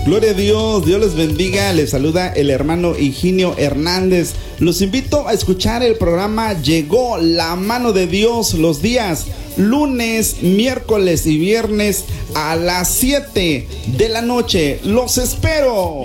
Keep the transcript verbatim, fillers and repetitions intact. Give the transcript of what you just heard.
Gloria a Dios, Dios les bendiga. Les saluda el hermano Higinio Hernández. Los invito a escuchar el programa Llegó la Mano de Dios los días lunes, miércoles y viernes a las siete de la noche. Los espero.